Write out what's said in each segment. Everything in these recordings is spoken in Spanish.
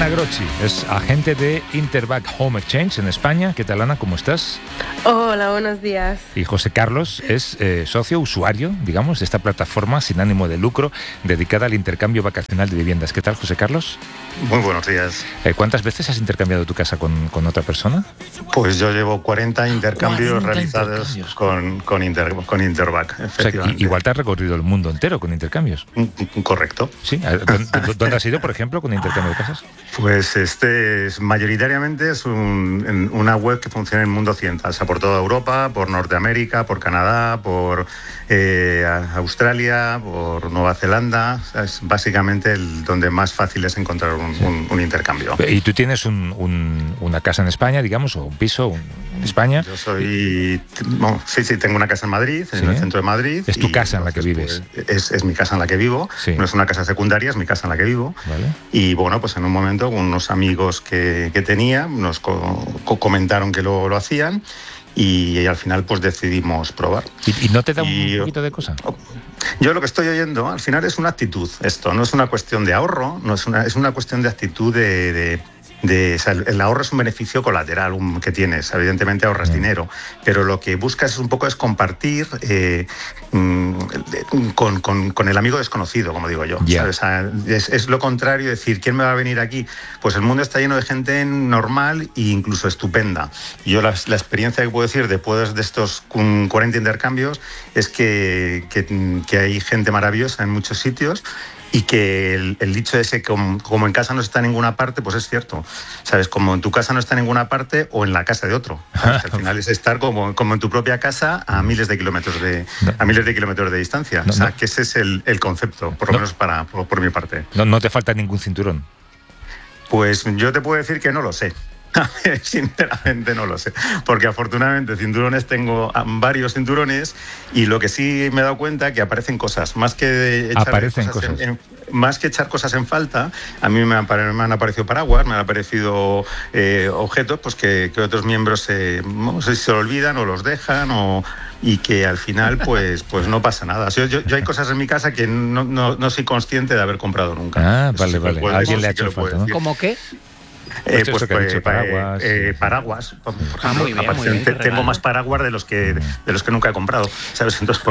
Ana Grocchi es agente de Intervac Home Exchange en España. ¿Qué tal, Ana? ¿Cómo estás? Hola, buenos días. Y José Carlos es socio, usuario, digamos, de esta plataforma sin ánimo de lucro dedicada al intercambio vacacional de viviendas. ¿Qué tal, José Carlos? Muy buenos días. ¿Cuántas veces has intercambiado tu casa con otra persona? Pues yo llevo 40 intercambios realizados con Intervac, efectivamente. O sea, igual te has recorrido el mundo entero con intercambios. Correcto. ¿Sí? ¿Dónde has ido, por ejemplo, con intercambio de casas? Pues mayoritariamente es una web que funciona en el mundo occidental, o sea, por toda Europa, por Norteamérica, por Canadá, por Australia, por Nueva Zelanda. O sea, es básicamente donde más fácil es encontrar un intercambio. ¿Y tú tienes una casa en España, digamos, o un piso en España? Yo soy... sí, tengo una casa en Madrid, en el centro de Madrid. ¿Es tu casa en la que vives? Pues, es mi casa en la que vivo. Sí. No es una casa secundaria, es mi casa en la que vivo. Vale. Y bueno, pues en un momento con unos amigos que tenía nos comentaron que lo hacían. Y al final pues decidimos probar. ¿Y no te da un poquito de cosa? Yo lo que estoy oyendo, al final es una actitud esto, no es una cuestión de ahorro, es una cuestión de actitud o sea, el ahorro es un beneficio colateral que tienes, evidentemente ahorras dinero, pero lo que buscas un poco es compartir con el amigo desconocido, como digo yo. Yeah. O sea, es lo contrario, decir, ¿quién me va a venir aquí? Pues el mundo está lleno de gente normal e incluso estupenda. Y yo la experiencia que puedo decir después de estos 40 intercambios es que hay gente maravillosa en muchos sitios. Y que el dicho ese, como en casa no está en ninguna parte, pues es cierto. ¿Sabes? Como en tu casa no está en ninguna parte o en la casa de otro. Al final es estar como en tu propia casa a miles de kilómetros de distancia. O sea, que ese es el concepto, por lo menos por mi parte. No te falta ningún cinturón. Pues yo te puedo decir que no lo sé. Sinceramente no lo sé, porque afortunadamente cinturones tengo varios cinturones y lo que sí me he dado cuenta que aparecen cosas, más que echar cosas en falta. A mí me han aparecido paraguas, me han aparecido objetos pues que otros miembros no sé si se lo olvidan o los dejan y que al final pues no pasa nada. O sea, yo hay cosas en mi casa que no soy consciente de haber comprado nunca. Vale. Alguien le ha hecho falta, ¿no? ¿Cómo qué? Paraguas, por ejemplo, muy bien, tengo más paraguas de los que nunca he comprado, ¿sabes? Entonces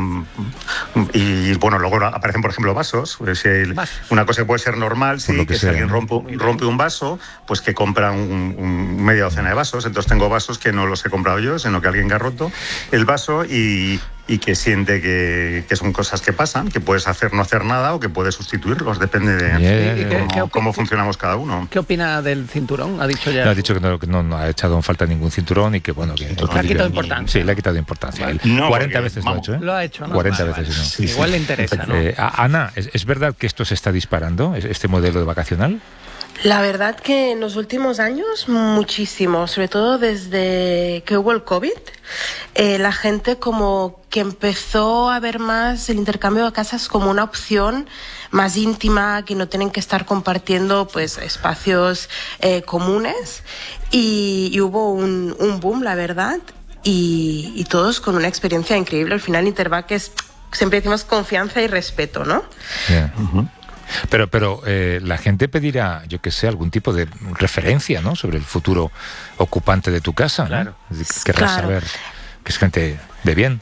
y bueno, luego aparecen, por ejemplo, vasos. Una cosa que puede ser normal, sí, que si alguien rompe un vaso, pues que compra media docena de vasos. Entonces tengo vasos que no los he comprado yo, sino que alguien que ha roto el vaso y que siente que son cosas que pasan, que puedes no hacer nada o que puedes sustituirlos, depende de cómo funcionamos cada uno. ¿Qué opina del cinturón? Ha dicho ya. Ha dicho que no ha echado en falta ningún cinturón y que bueno... Que le ha quitado importancia. Sí, le ha quitado importancia. No, 40 veces lo ha hecho, ¿eh? Lo ha hecho, ¿no? 40 veces, ¿no? Sí. Igual le interesa, ¿no? Ana, ¿es verdad que esto se está disparando, este modelo de vacacional? La verdad que en los últimos años muchísimo, sobre todo desde que hubo el COVID, la gente como que empezó a ver más el intercambio de casas como una opción más íntima, que no tienen que estar compartiendo pues espacios comunes y hubo un boom, la verdad, y todos con una experiencia increíble. Al final Intervac es, siempre decimos, confianza y respeto, ¿no? Yeah. Uh-huh. Pero la gente pedirá, yo qué sé, algún tipo de referencia, ¿no?, sobre el futuro ocupante de tu casa, ¿no? Claro. Querrás saber que es gente de bien.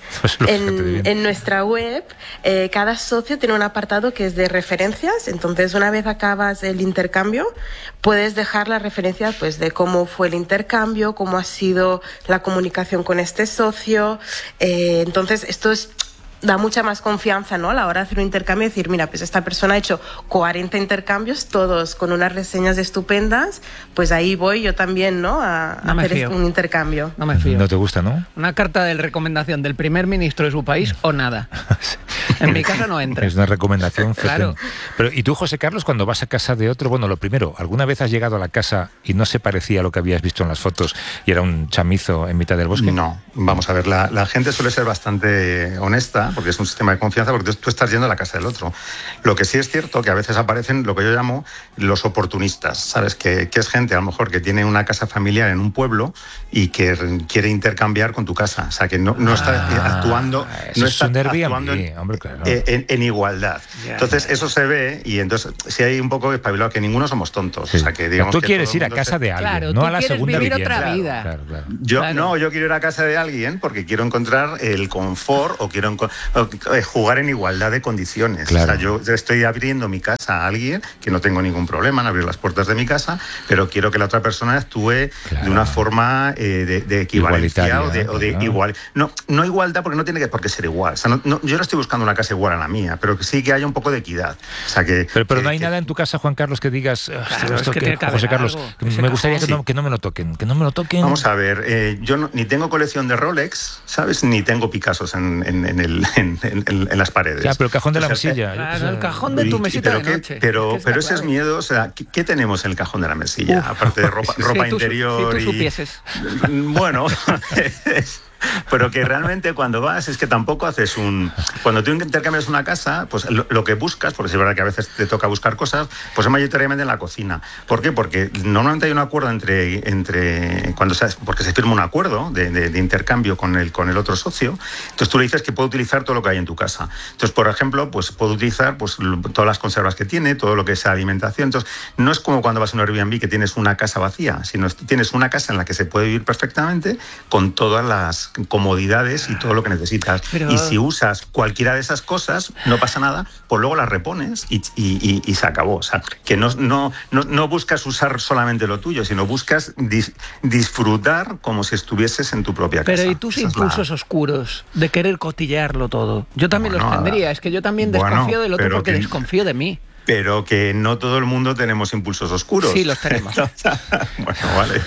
En nuestra web, cada socio tiene un apartado que es de referencias. Entonces, una vez acabas el intercambio, puedes dejar las referencias pues, de cómo fue el intercambio, cómo ha sido la comunicación con este socio. Entonces, esto da mucha más confianza, ¿no?, a la hora de hacer un intercambio, decir, mira, pues esta persona ha hecho 40 intercambios, todos con unas reseñas estupendas, pues ahí voy yo también, ¿no?, a hacer un intercambio. No me fío. ¿No te gusta, no? Una carta de recomendación del primer ministro de su país o nada. En mi casa no entra. Es una recomendación. Claro. Pero, ¿y tú, José Carlos, cuando vas a casa de otro? Bueno, lo primero, ¿alguna vez has llegado a la casa y no se parecía a lo que habías visto en las fotos y era un chamizo en mitad del bosque? No, vamos a ver, la gente suele ser bastante honesta confianza, porque es un sistema de confianza, porque tú estás yendo a la casa del otro. Lo que sí es cierto que a veces aparecen lo que yo llamo los oportunistas, ¿sabes? Que es gente a lo mejor que tiene una casa familiar en un pueblo y que quiere intercambiar con tu casa. O sea, que no está actuando, no está actuando en igualdad. Entonces, eso se ve y entonces si hay un poco espabilado, que ninguno somos tontos. Sí. O sea, que digamos tú que quieres ir a casa de alguien, no a la segunda vivir vivienda. Otra vida. Claro. Yo quiero ir a casa de alguien porque quiero encontrar el confort o quiero jugar en igualdad de condiciones. Claro. O sea, yo estoy abriendo mi casa a alguien que no tengo ningún problema en abrir las puertas de mi casa, pero quiero que la otra persona actúe de una forma de equivalencia o de igual. No igualdad porque no tiene por qué ser igual. O sea, yo no estoy buscando una casa igual a la mía, pero que sí que haya un poco de equidad. O sea, pero no hay nada en tu casa, Juan Carlos, que digas, José Carlos, me gustaría que no me lo toquen, que no me lo toquen. Vamos a ver, yo ni tengo colección de Rolex, ¿sabes? Ni tengo Picassos en las paredes. Ya, pero el cajón de la mesilla. Claro, el cajón de tu mesita de noche. Pero ese es miedo, o sea, ¿qué tenemos en el cajón de la mesilla? Aparte de ropa interior si tú supieses. Bueno, pero que realmente cuando vas es que tampoco haces cuando tú intercambias una casa, pues lo que buscas, porque es verdad que a veces te toca buscar cosas, pues es mayoritariamente en la cocina. ¿Por qué? Porque normalmente hay un acuerdo porque se firma un acuerdo de intercambio con el otro socio. Entonces tú le dices que puede utilizar todo lo que hay en tu casa. Entonces, por ejemplo, pues puede utilizar todas las conservas que tiene, todo lo que es alimentación. Entonces, no es como cuando vas a un Airbnb que tienes una casa vacía, sino tienes una casa en la que se puede vivir perfectamente con todas las comodidades y todo lo que necesitas. Y si usas cualquiera de esas cosas, no pasa nada, pues luego las repones y se acabó. O sea, que no buscas usar solamente lo tuyo, sino buscas disfrutar como si estuvieses en tu propia casa. Pero ¿y tus impulsos oscuros de querer cotillearlo todo? Yo también los tendría. Es que yo también desconfío del otro porque desconfío de mí. Pero que no todo el mundo tenemos impulsos oscuros. Sí, los tenemos. Bueno, vale.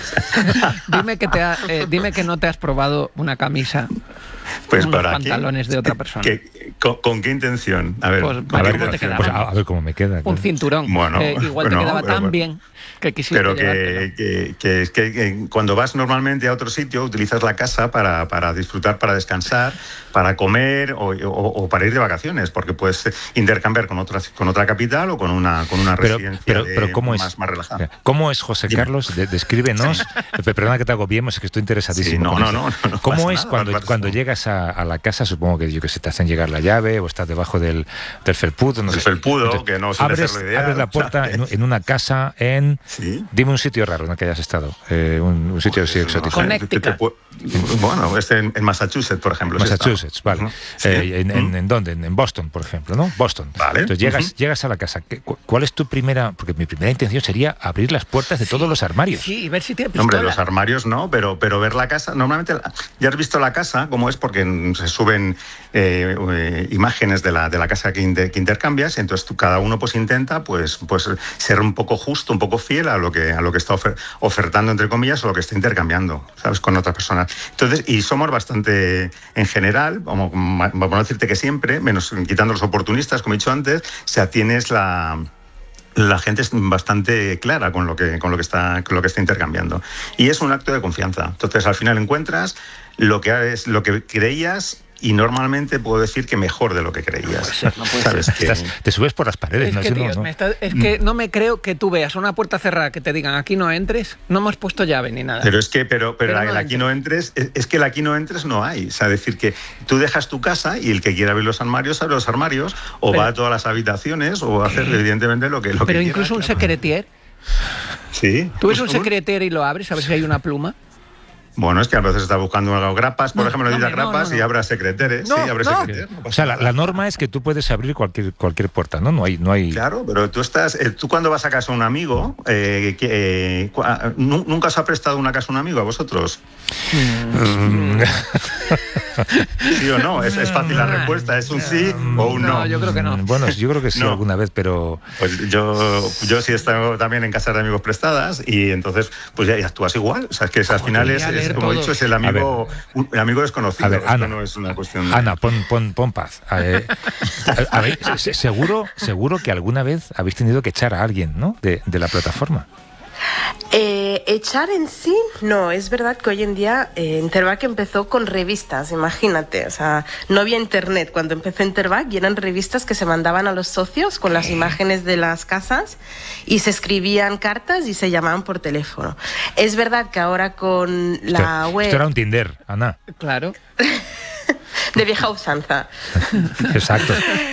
Dime que no te has probado una camisa, pues unos pantalones de otra persona. ¿Con qué intención? A ver, ¿cómo te quedaba? A ver cómo me queda. Un cinturón. Bueno, igual te quedaba tan bien que quisiste pero que cuando vas normalmente a otro sitio utilizas la casa para disfrutar, para descansar, para comer o para ir de vacaciones, porque puedes intercambiar con otra capital o con una residencia más relajada. ¿Cómo es, José Carlos? Descríbenos. Perdona que te agobiemos, es que estoy interesadísimo. Sí, no. ¿Cómo es cuando llegas a la casa? Supongo que se te hacen llegar la llave o estás debajo del felpudo. No sé. Felpudo, entonces, que no suele ser lo ideal. Abres la puerta en una casa en... ¿Sí? Dime un sitio raro en el que hayas estado. Un sitio así exótico. Bueno, en Massachusetts, por ejemplo. Massachusetts, vale. Sí. ¿En dónde? En Boston, por ejemplo, ¿no? Boston. Vale. Entonces llegas a la casa. ¿Cuál es tu primera...? Porque mi primera intención sería abrir las puertas de todos los armarios. Sí, y ver si tiene pistola. Hombre, los armarios no, pero ver la casa... Normalmente ya has visto la casa, como es, porque se suben imágenes de la casa que intercambias, entonces cada uno pues intenta pues ser un poco justo, un poco fiel a lo que está ofertando, entre comillas, o lo que está intercambiando, ¿sabes?, con otras personas. Entonces, y somos bastante, en general, vamos a decirte que siempre, menos quitando los oportunistas, como he dicho antes, o sea, tienes la gente es bastante clara con lo que está intercambiando. Y es un acto de confianza. Entonces, al final encuentras lo que creías, y normalmente puedo decir que mejor de lo que creías. No puede ser. Te subes por las paredes. Es que no me creo que tú veas una puerta cerrada que te digan aquí no entres, no hemos puesto llave ni nada. Pero el aquí no entres, es que el aquí no entres no hay. O sea, decir que tú dejas tu casa y el que quiera abrir los armarios, abre los armarios, va a todas las habitaciones, o va a hacer evidentemente lo que quiera. Pero incluso un secretier. Sí. Tú ves un secretier y lo abres, a ver si hay una pluma. Bueno, es que a veces está buscando grapas, por ejemplo, grapas y abre secreteres. O sea, la norma es que tú puedes abrir cualquier puerta, ¿no? No hay... Claro, pero tú cuando vas a casa de un amigo, ¿nunca os ha prestado una casa a un amigo a vosotros? ¿Sí o no? Es fácil la respuesta, es un sí o un no. No, yo creo que no. Bueno, yo creo que sí alguna vez, pero... Pues yo sí he estado también en casas de amigos prestadas y entonces pues ya actúas igual. O sea, es que al final como he dicho, es el amigo desconocido. A ver, Ana, no es una cuestión de... Ana, pon paz. A ver, seguro que alguna vez habéis tenido que echar a alguien, ¿no?, de la plataforma. Echar en sí, no, es verdad que hoy en día Intervac empezó con revistas, imagínate, o sea, no había internet cuando empezó Intervac y eran revistas que se mandaban a los socios con las imágenes de las casas y se escribían cartas y se llamaban por teléfono. Es verdad que ahora con la web... Esto era un Tinder, Ana. Claro. De vieja usanza. Exacto.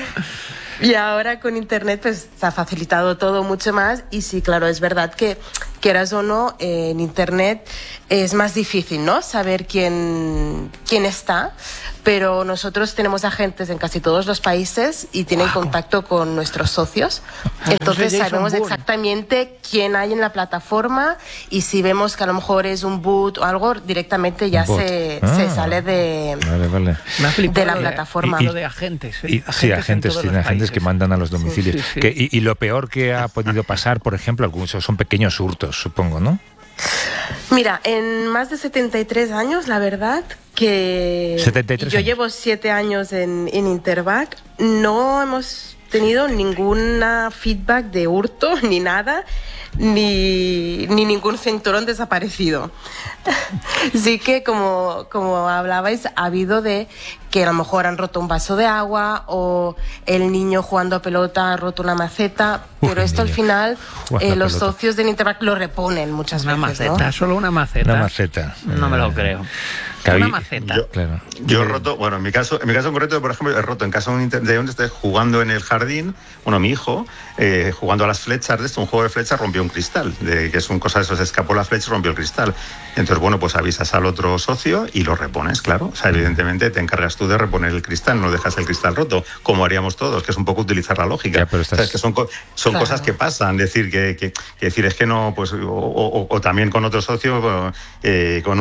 Y ahora con Internet pues se ha facilitado todo mucho más y sí, claro, es verdad que quieras o no, en Internet es más difícil, ¿no? Saber quién está, pero nosotros tenemos agentes en casi todos los países y tienen contacto con nuestros socios. Entonces sabemos exactamente quién hay en la plataforma y si vemos que a lo mejor es un boot o algo, directamente ya se sale de la plataforma. Lo de agentes. Sí, agentes que mandan a los domicilios. Sí. Y lo peor que ha podido pasar, por ejemplo, algunos son pequeños hurtos, supongo, ¿no? Mira, en más de 73 años, la verdad que 73 yo años. llevo 7 años en Intervac, no hemos tenido ninguna feedback de hurto ni nada, ni ningún cinturón desaparecido. Sí que como hablabais, ha habido de que a lo mejor han roto un vaso de agua o el niño jugando a pelota ha roto una maceta, pero esto al final los socios de Intervac lo reponen muchas veces. Una maceta, ¿no? Solo una maceta. Una maceta. No me lo creo. Una maceta. Yo he roto, bueno, en mi caso en concreto, por ejemplo, he roto en casa de donde esté jugando en el jardín, bueno, mi hijo, jugando a las flechas de esto, un juego de flechas, rompió un cristal, que es una cosa de eso, se escapó la flecha y rompió el cristal. Entonces, bueno, pues avisas al otro socio y lo repones, claro. O sea, evidentemente te encargas tú de reponer el cristal, no dejas el cristal roto, como haríamos todos, que es un poco utilizar la lógica. Ya, pero o sea, es que son cosas que pasan, decir que decir es que no, pues o también con otro socio, con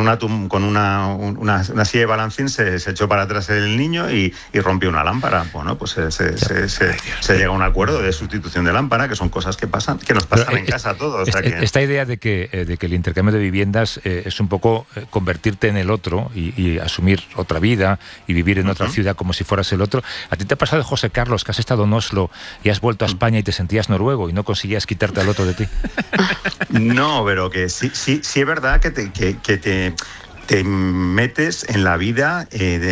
una silla de balancín se echó para atrás el niño y rompió una lámpara. Bueno, pues se llega a un acuerdo de sustitución de lámpara, que son cosas que pasan, que nos pasan en casa a todos. O sea que... Esta idea de que el intercambio de viviendas es un poco convertirte en el otro y asumir otra vida y vivir en otra ciudad como si fueras el otro. ¿A ti te ha pasado, José Carlos, que has estado en Oslo y has vuelto a España y te sentías noruego y no conseguías quitarte al otro de ti? No, pero que sí es verdad que te metes en la vida,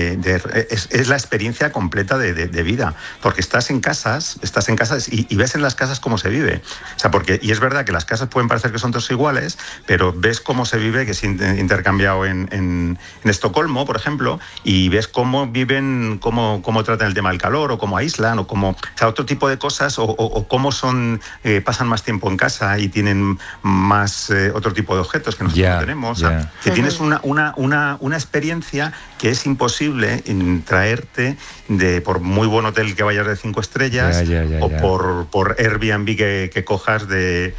es la experiencia completa de vida, porque estás en casas y ves en las casas cómo se vive. O sea, y es verdad que las casas pueden parecer que son todos iguales, pero ves cómo se vive, que es intercambiado en Estocolmo, por ejemplo, y ves cómo viven, cómo tratan el tema del calor, o cómo aíslan, o sea, otro tipo de cosas, o cómo pasan más tiempo en casa y tienen más otro tipo de objetos que nosotros no tenemos. O sea, que tienes una experiencia que es imposible traerte por muy buen hotel que vayas de 5 estrellas o por Airbnb que cojas de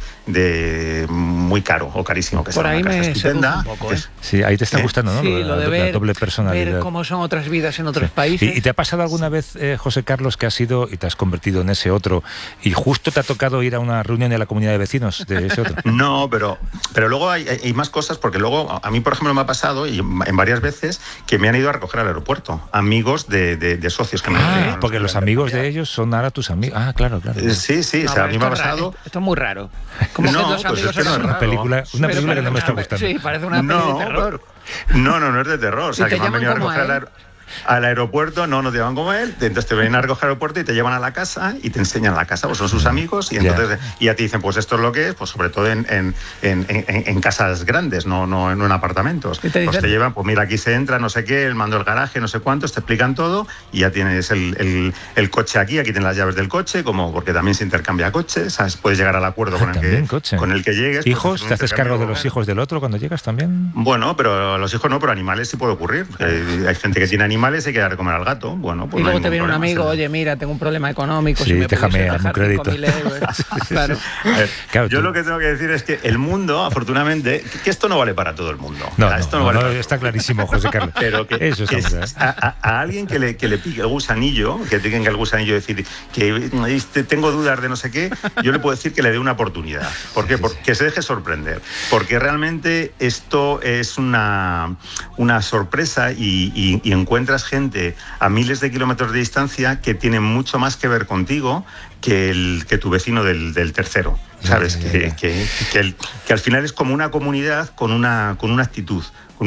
muy caro o carísimo, que por sea ahí una casa me estupenda. Un poco, Sí, ahí te está gustando, ¿no? Sí, lo de ver, la doble personalidad. Ver cómo son otras vidas en otros países. ¿Y te ha pasado alguna vez, José Carlos, que has ido y te has convertido en ese otro y justo te ha tocado ir a una reunión de la comunidad de vecinos de ese otro? No, pero luego hay más cosas, porque luego a mí, por ejemplo, me ha pasado, y en varias veces, que me han ido a recoger al aeropuerto, amigos de socios que me han ido. Porque los amigos de ellos son ahora tus amigos. Claro. Sí, o sea, a mí me ha pasado... Esto es muy raro. Como que los amigos es una película que no me está gustando. Sí, parece una peli de terror. No es de terror. O sea, que me han venido a recoger al aeropuerto, no te llevan como él, entonces te vienen a recoger al aeropuerto y te llevan a la casa y te enseñan la casa, pues son sus amigos y entonces y ya te dicen, pues esto es lo que es, pues sobre todo en casas grandes, no en apartamentos. Pues te llevan, pues mira, aquí se entra, no sé qué, el mando del garaje, no sé cuántos, te explican todo y ya tienes el coche aquí tienes las llaves del coche, porque también se intercambia coches, ¿sabes? Puedes llegar al acuerdo con el que llegues. ¿Hijos? ¿Te haces cargo de los hijos del otro cuando llegas también? Bueno, pero los hijos no, pero animales sí puede ocurrir. Hay gente que tiene animales y hay que dar de comer al gato. Bueno, pues y luego te viene un amigo, oye, mira, tengo un problema económico, sí, déjame un crédito. Claro. Yo lo que tengo que decir es que el mundo, afortunadamente, que esto no vale para todo el mundo. Esto no vale está clarísimo, José Carlos. Pero que a alguien que le pique el gusanillo, que tenga el gusanillo, decir que tengo dudas de no sé qué, yo le puedo decir que le dé una oportunidad. ¿Por qué? Porque se deje sorprender. Porque realmente esto es una sorpresa y encuentra encuentras gente a miles de kilómetros de distancia que tiene mucho más que ver contigo que tu vecino del tercero, ¿sabes? Que al final es como una comunidad con una actitud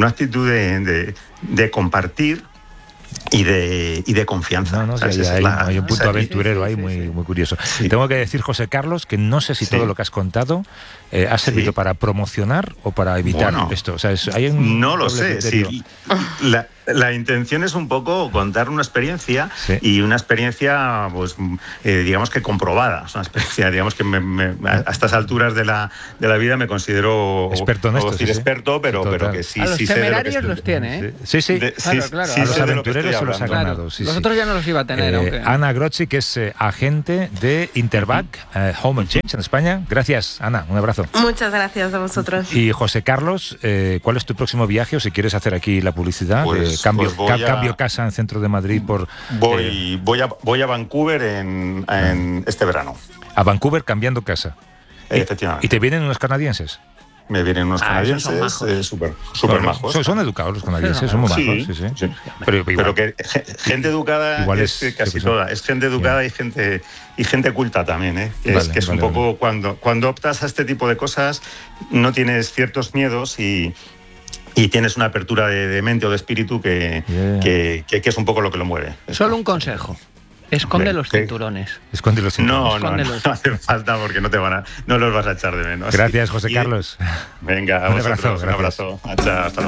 de compartir y de confianza. Hay un punto aventurero ahí muy curioso. Sí. Tengo que decir, José Carlos, que no sé si todo lo que has contado ha servido para promocionar o para evitar esto. O sea, no lo sé. Sí. La intención es un poco contar una experiencia y una experiencia, pues, digamos que comprobada. Es una experiencia, digamos que a estas alturas de la vida me considero experto en esto. Experto, pero que sí. A los temerarios los tiene, ¿eh? Sí. Claro. A los aventureros se los ha ganado. Los otros ya no los iba a tener. Ana Groczi, que es agente de Interbac Home Exchange en España. Gracias, Ana. Un abrazo. Muchas gracias a vosotros. Y José Carlos, ¿cuál es tu próximo viaje? O si quieres hacer aquí la publicidad. Pues, cambio casa en centro de Madrid por... Voy a Vancouver en este verano. A Vancouver cambiando casa. Efectivamente. ¿Y te vienen unos canadienses? Me vienen unos canadienses súper majos. Son educados los canadienses, son muy majos. Sí. Pero que gente educada igual es casi toda. Es gente educada y gente culta también, ¿eh? Que es un poco cuando optas a este tipo de cosas, no tienes ciertos miedos y tienes una apertura de mente o de espíritu que es un poco lo que lo mueve. Solo un consejo. Esconde los cinturones. Esconde los cinturones. No hace falta porque no los vas a echar de menos. Gracias, José Carlos. Venga, un abrazo. Hasta luego.